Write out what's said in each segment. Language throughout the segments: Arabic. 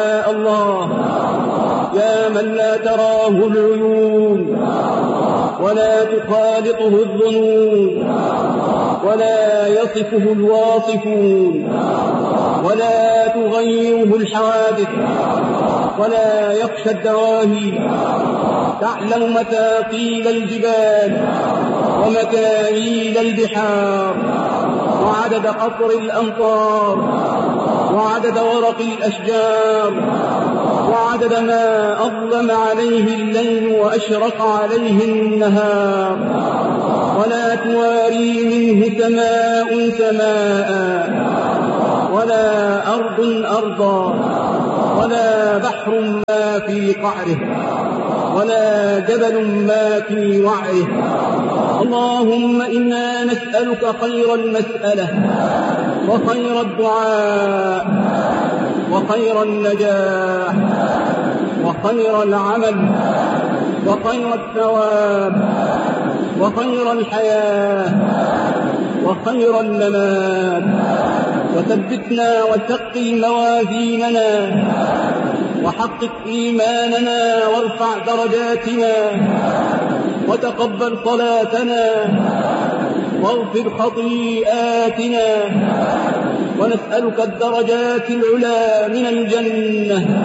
يا الله يا من لا تراه العيون ولا تخالطه الظنون ولا يصفه الواصفون ولا تغيره الحوادث ولا يخشى الدواهي، تعلم مثاقيل الجبال ومكاييل البحار وعدد قطر الأمطار وعدد ورق الأشجار وعدد ما أظلم عليه الليل وأشرق عليه النهار، ولا تواري منه سماء سماء ولا أرض أرضا ولا بحر ما في قعره ولا جبل ما في وعره. اللهم إنا نسألك خير المسألة وخير الدعاء وخير النجاح وخير العمل وخير الثواب وخير الحياة وخير الممات. وثبتنا وثقل موازيننا وحقق إيماننا وارفع درجاتنا وتقبل صلاتنا واغفر خطيئاتنا، ونسألك الدرجات العلى من الجنة.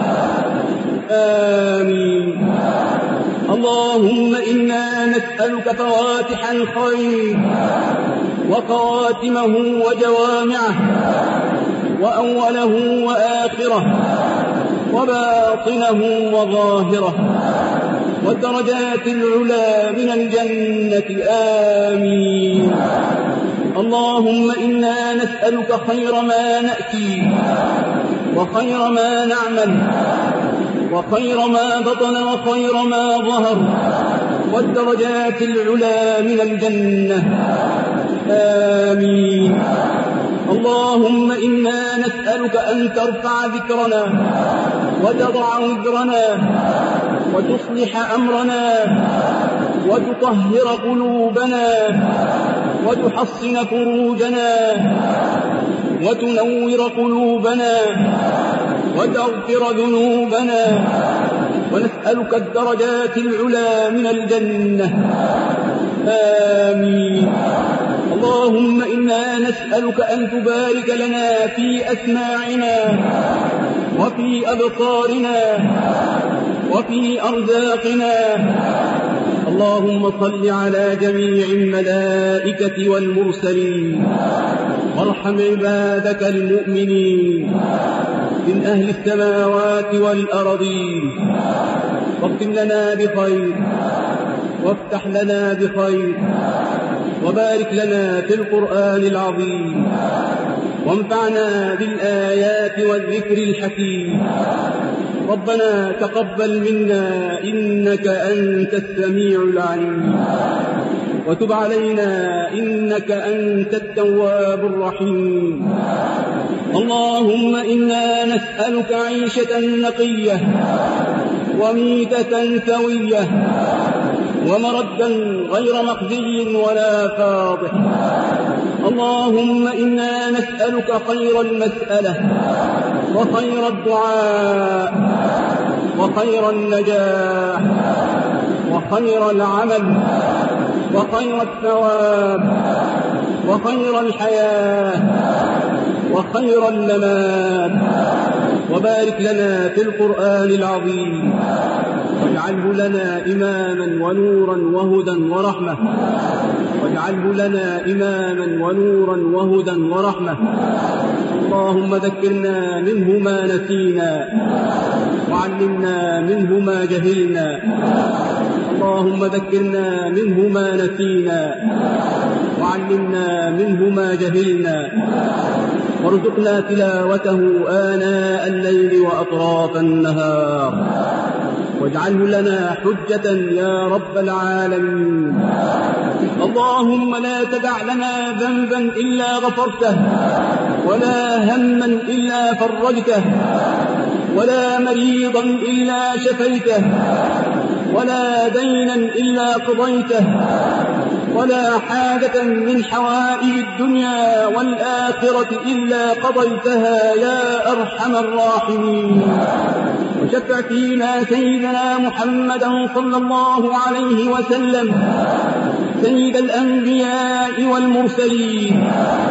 آمين. اللهم إنا نسألك فواتح الخير وخواتمه وجوامعه وأوله وآخره وباطنه وظاهره والدرجات العلى من الجنة. آمين. اللهم إنا نسألك خير ما نأتي وخير ما نعمل وخير ما بطن وخير ما ظهر والدرجات العلى من الجنة. آمين. اللهم إنا نسألك أن ترفع ذكرنا وتضع وزرنا وتصلح أمرنا وتطهر قلوبنا وتحصن فروجنا وتنور قلوبنا وتغفر ذنوبنا، ونسألك الدرجات العلى من الجنة. آمين. اللهم إنا نسألك أن تبارك لنا في أسماعنا وفي أبصارنا وفي أرزاقنا. اللهم صل على جميع الملائكة والمرسلين وارحم عبادك المؤمنين من أهل السماوات والأرضين، واختم لنا بخير وافتح لنا بخير وبارك لنا في القرآن العظيم وانفعنا بالآيات والذكر الحكيم. ربنا تقبل منا إنك أنت السميع العليم وتب علينا إنك أنت التواب الرحيم. اللهم إنا نسألك عيشة نقية وميتة سوية ومردا غير مخزي ولا فاضح. اللهم إنا نسألك خير المسألة وخير الدعاء وخير النجاح وخير العمل وخير الثواب وخير الحياة وخير الممات. وبارك لنا في القرآن العظيم واجعله لنا إماما ونورا وهدى ورحمة، واجعله لنا إماما ونورا وهدى ورحمة. اللهم ذكرنا منه ما نسينا وعلمنا منه ما جهلنا. اللهم ذكرنا منه ما نسينا وعلمنا منه ما جهلنا، وارزقنا تلاوته آناء الليل وأطراف النهار، واجعله لنا حجة يا رب العالمين. اللهم لا تدع لنا ذنبا إلا غفرته ولا هما إلا فرجته ولا مريضا إلا شفيته ولا دينا إلا قضيته ولا حاجة من حوائج الدنيا والآخرة إلا قضيتها يا أرحم الراحمين. وشفع فينا سيدنا محمدا صلى الله عليه وسلم سيد الأنبياء والمرسلين.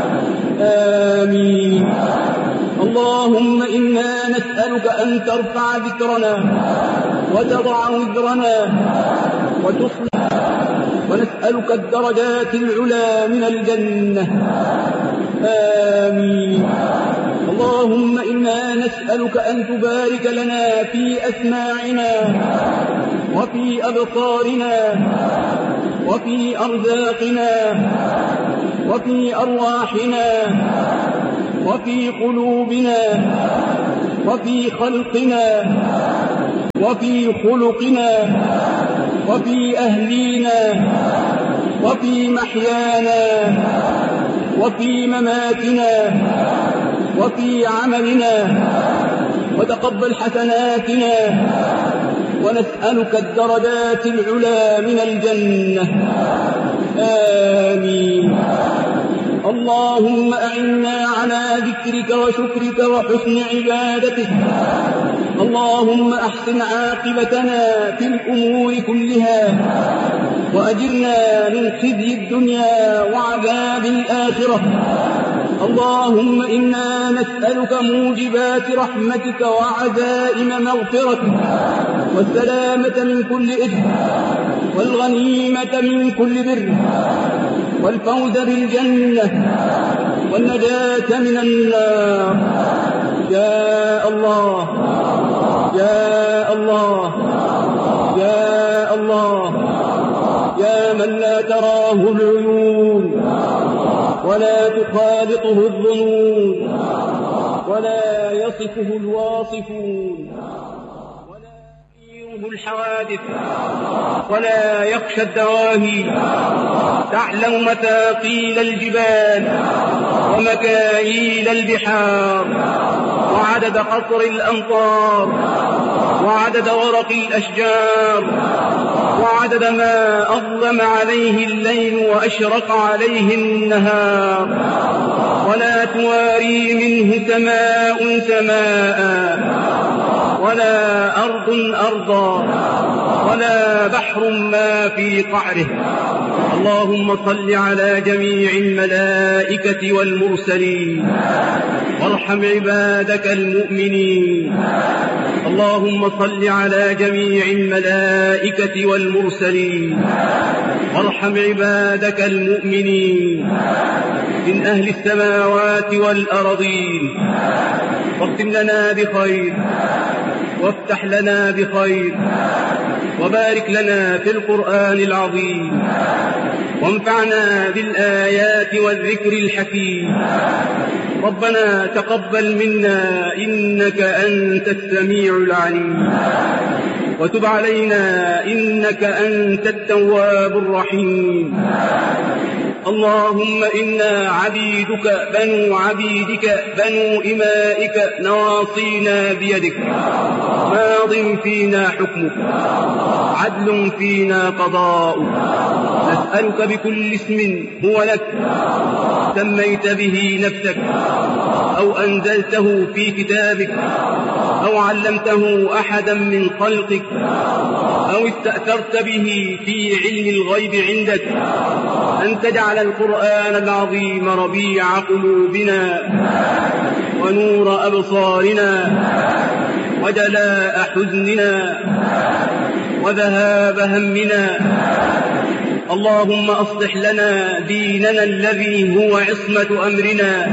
آمين. اللهم إنا نسألك أن ترفع ذكرنا وتضع وزرنا وتصلح، ونسألك الدرجات العلى من الجنة. آمين. اللهم إنا نسألك أن تبارك لنا في أسماعنا وفي أبصارنا وفي أرزاقنا وفي أرواحنا وفي قلوبنا وفي خلقنا وفي خلقنا وفي أهلينا وفي محيانا وفي مماتنا وفي عملنا، وتقبل حسناتنا، ونسألك الدرجات العلى من الجنة. آمين. اللهم أعنا على ذكرك وشكرك وحسن عبادتك. اللهم أحسن عاقبتنا في الأمور كلها، وأجرنا من خزي الدنيا وعذاب الآخرة. اللهم إنا نسألك موجبات رحمتك وعزائم مغفرتك، والسلامة من كل إثم، والغنيمة من كل بر، والفوز بالجنة، والنجاة من النار. يا الله يا الله يا الله، يا من لا تراه العيون ولا تخالطه الظنون ولا يصفه الواصفون ولا تثيره الحوادث ولا يخشى الدواهي. تعلم مثاقيل الجبال ومكاييل البحار، وعدد قطر الأمطار، وعدد ورق الأشجار، وعدد ما أظلم عليه الليل وأشرق عليه النهار. ولا تواري منه سماء سماء، ولا أرض أرضا، ولا بحر ما في قعره. اللهم صل على جميع الملائكة والمرسلين، وارحم عبادك المؤمنين. اللهم صل على جميع الملائكة والمرسلين، وارحم عبادك المؤمنين من أهل السماوات والأرضين. واختم لنا بخير، وافتح لنا بخير، وبارك لنا في القرآن العظيم، وانفعنا بالآيات والذكر الحكيم. ربنا تقبل منا إنك أنت السميع العليم، وتب علينا إنك أنت التواب الرحيم. اللهم إنا عبيدك بنو عبيدك بنو إمائك، نواصينا بيدك، ماض فينا حكمك، عدل فينا قضاؤك. نسألك بكل اسم هو لك سميت به نفسك، أو أنزلته في كتابك، أو علمته أحدا من خلقك، أو استأثرت به في علم الغيب عندك، أن تجعل القرآن العظيم ربيع قلوبنا ونور أبصارنا وجلاء حزننا وذهاب همنا. اللهم أصلح لنا ديننا الذي هو عصمة أمرنا،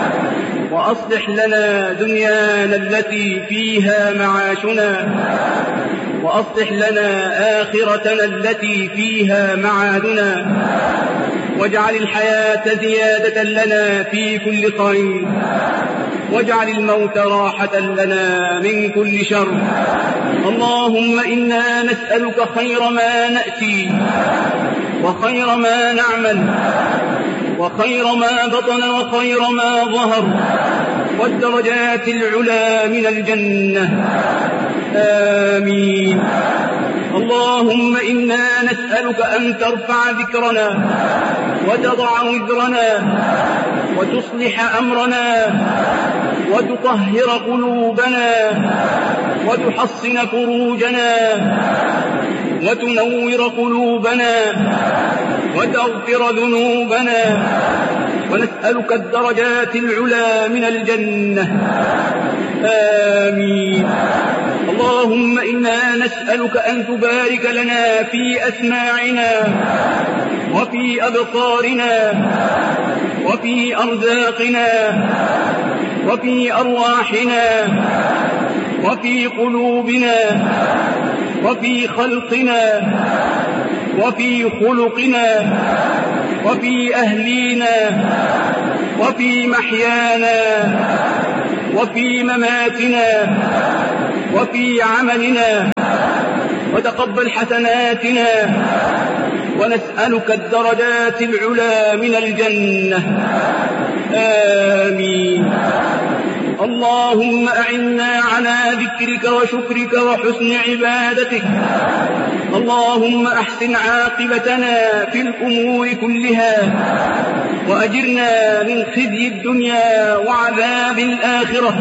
وأصلح لنا دنيانا التي فيها معاشنا، وأصلح لنا آخرتنا التي فيها معادنا. واجعل الحياة زيادة لنا في كل خير، واجعل الموت راحة لنا من كل شر. اللهم إنا نسألك خير ما نأتي، وخير ما نعمل، وخير ما بطن، وخير ما ظهر، والدرجات العلى من الجنة. آمين. اللهم اللهم إنا نسألك أن ترفع ذكرنا وتضع وزرنا وتصلح أمرنا وتطهر قلوبنا وتحصن فروجنا وتنور قلوبنا وتغفر ذنوبنا، ونسألك الدرجات العلى من الجنة. آمين. اللهم إنا نسألك أن تبارك لنا في أسماعنا وفي أبصارنا وفي أرزاقنا وفي أرواحنا وفي قلوبنا وفي خلقنا وفي خلقنا وفي أهلينا وفي محيانا وفي مماتنا وفي عملنا، وتقبل حسناتنا، ونسألك الدرجات العلى من الجنة. آمين. اللهم أعنا على ذكرك وشكرك وحسن عبادتك. اللهم أحسن عاقبتنا في الأمور كلها، وأجرنا من خزي الدنيا وعذاب الآخرة.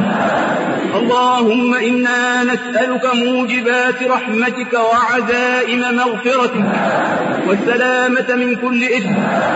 اللهم إنا نسألك موجبات رحمتك وعزائم مغفرتك، والسلامة من كل إثم،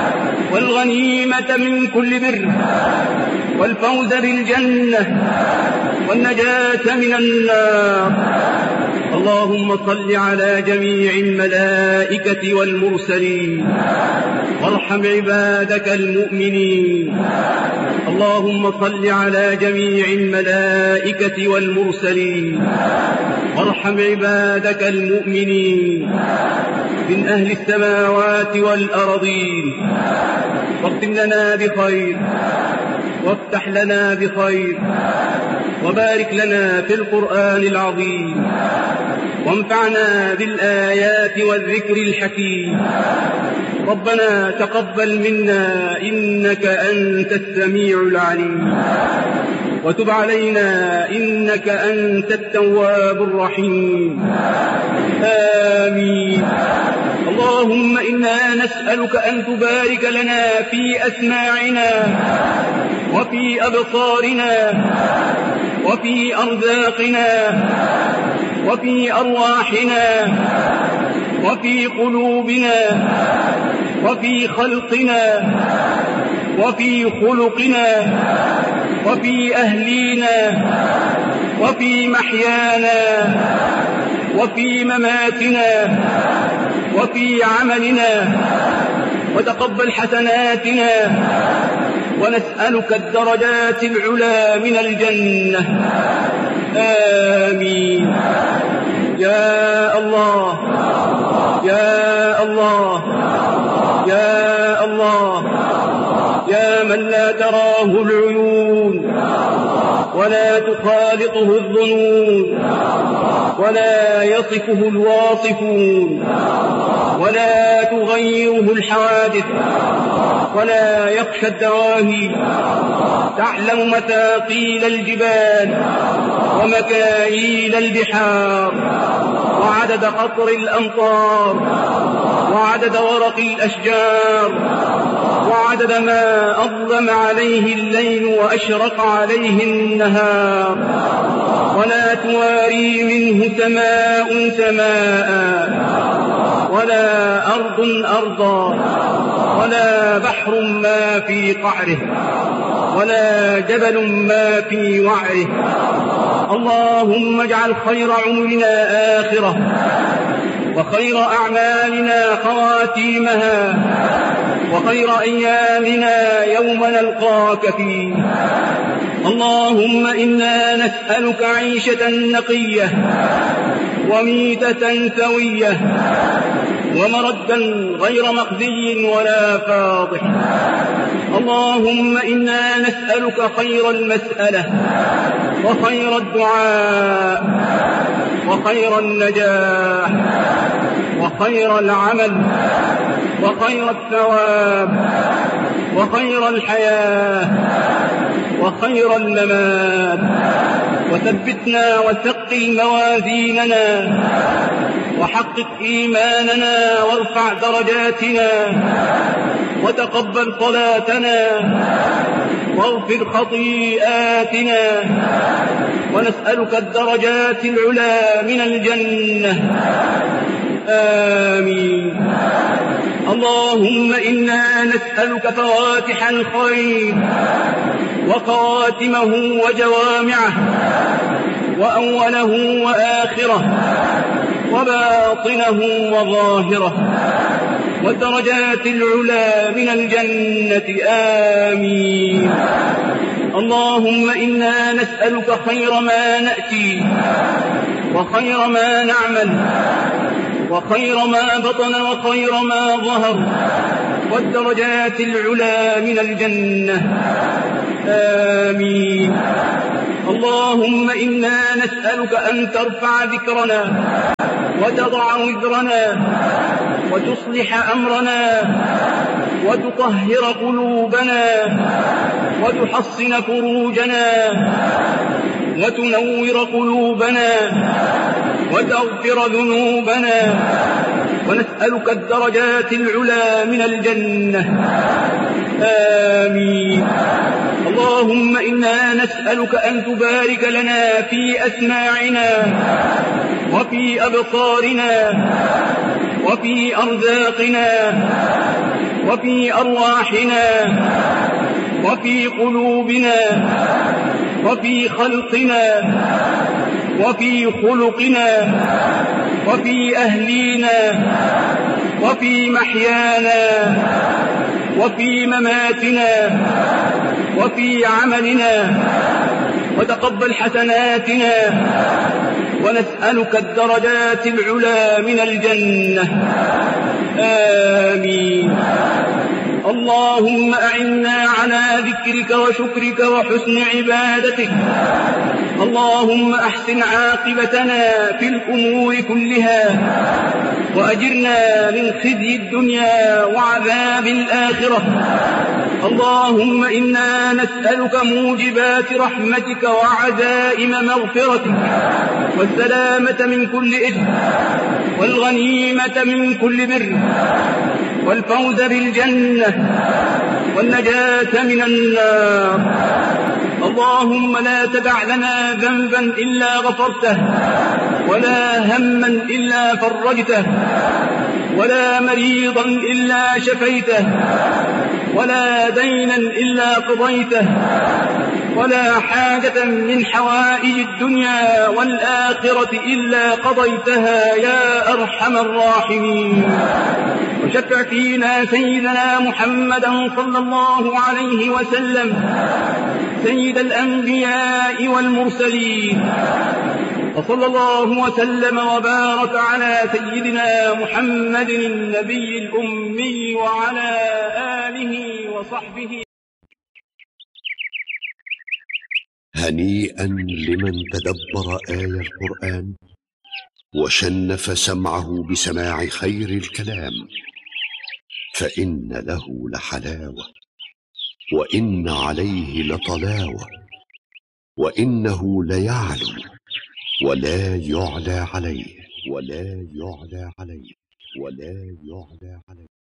والغنيمة من كل بر، والفوز بالجنة، والنجاة من النار. اللهم صل على جميع الملائكة والمرسلين، وارحم عبادك المؤمنين. اللهم صل على جميع الملائكة والمرسلين، وارحم عبادك المؤمنين من أهل السماوات والأرضين. واختم لنا بخير، وافتح لنا بخير، وبارك لنا في القرآن العظيم، وانفعنا بالآيات والذكر الحكيم. ربنا تقبل منا إنك أنت السميع العليم، وتب علينا إنك أنت التواب الرحيم. آمين. اللهم إنا نسألك أن تبارك لنا في أسماعنا وفي أبصارنا وفي أرزاقنا وفي أرواحنا وفي قلوبنا وفي خلقنا وفي خلقنا وفي أهلينا وفي محيانا وفي مماتنا وفي عملنا، وتقبل حسناتنا، ونسألك الدرجات العلى من الجنة. آمين. يا الله يا الله يا الله، يا من لا تراه العيون ولا تخالطه الظنون ولا يصفه الواصفون ولا تغيره الحوادث ولا يخشى الدواهي، تعلم مثاقيل الجبال ومكاييل البحار، وعدد قطر الأمطار، وعدد ورق الأشجار، وعدد ما أظلم عليه الليل وأشرق عليه النهار، ولا تواري منه سماء سماء، ولا أرض أرضا، ولا بحر ما في قعره، ولا جبل ما في وعره. اللهم اجعل خير عمرنا آخرة، وخير أعمالنا خواتيمها، وخير أيامنا يوم نلقاك فيه. اللهم إنا نسألك عيشة نقية، وميتة سوية، ومردا غير مخزي ولا فاضح. اللهم إنا نسألك خير المسألة، وخير الدعاء، وخير النجاح، وخير العمل، وخير الثواب، وخير الحياة، وخير الممات، وثبتنا وثقل موازيننا، وحقق إيماننا، وارفع درجاتنا، وتقبل صلاتنا، واغفر خطيئاتنا، ونسألك الدرجات العلى من الجنة. آمين. اللهم إنا نسألك فواتح الخير وخواتمه وجوامعه، وأوله وآخره، وباطنه وظاهره، والدرجات العلى من الجنة. آمين. اللهم إنا نسألك خير ما نأتي، وخير ما نعمل، وخير ما بطن، وخير ما ظهر، والدرجات العلى من الجنة. آمين. اللهم إنا نسألك أن ترفع ذكرنا، وتضع وزرنا، وتصلح أمرنا، وتطهر قلوبنا، وتحصن فروجنا، وتنور قلوبنا، وتغفر ذنوبنا، ونسألك الدرجات العلى من الجنة. آمين. اللهم إنا نسألك أن تبارك لنا في أسماعنا، وفي أبصارنا، وفي أرزاقنا، وفي أرواحنا، وفي قلوبنا، وفي خلقنا، وفي خلقنا، وفي أهلينا، وفي محيانا، وفي مماتنا، وفي عملنا، وتقبل حسناتنا، ونسألك الدرجات العلى من الجنة. آمين. اللهم أعنا على ذكرك وشكرك وحسن عبادتك. اللهم أحسن عاقبتنا في الأمور كلها، وأجرنا من خزي الدنيا وعذاب الآخرة. اللهم إنا نسألك موجبات رحمتك وعزائم مغفرتك، والسلامة من كل إثم، والغنيمة من كل بر، والفوز بالجنة، والنجاة من النار. اللهم لا تدع لنا ذنبا إلا غفرته، ولا هما إلا فرجته، ولا مريضا إلا شفيته، ولا دينا إلا قضيته، ولا حاجة من حوائج الدنيا والآخرة إلا قضيتها يا أرحم الراحمين. وشفع فينا سيدنا محمدا صلى الله عليه وسلم، سيد الأنبياء والمرسلين، وصلى الله وسلم وبارك على سيدنا محمد النبي الأمي وعلى آله وصحبه. هنيئا لمن تدبر آي القرآن وشنف سمعه بسماع خير الكلام، فإن له لحلاوة، وإن عليه لطلاوة، وإنه ليعلو ولا يعلى عليه، ولا يعلى عليه، ولا يعلى عليه.